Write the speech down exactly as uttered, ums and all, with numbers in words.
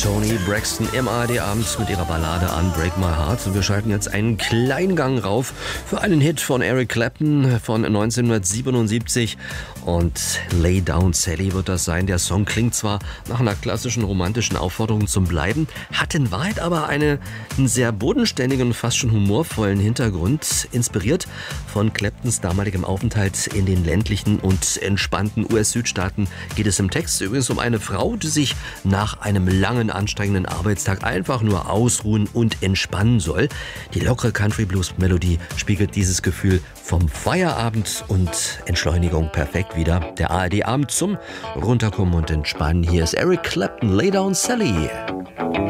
Toni Braxton im A R D-Abend mit ihrer Ballade Unbreak My Heart. Und wir schalten jetzt einen kleinen Gang rauf für einen Hit von Eric Clapton von neunzehnhundertsiebenundsiebzig. Und Lay Down Sally wird das sein. Der Song klingt zwar nach einer klassischen romantischen Aufforderung zum Bleiben, hat in Wahrheit aber eine, einen sehr bodenständigen und fast schon humorvollen Hintergrund, inspiriert von Claptons damaligem Aufenthalt in den ländlichen und entspannten U S-Südstaaten. Geht es im Text übrigens um eine Frau, die sich nach einem langen, anstrengenden Arbeitstag einfach nur ausruhen und entspannen soll. Die lockere Country-Blues-Melodie spiegelt dieses Gefühl vom Feierabend und Entschleunigung perfekt wider. Der A R D-Abend zum Runterkommen und Entspannen. Hier ist Eric Clapton, Lay Down Sally.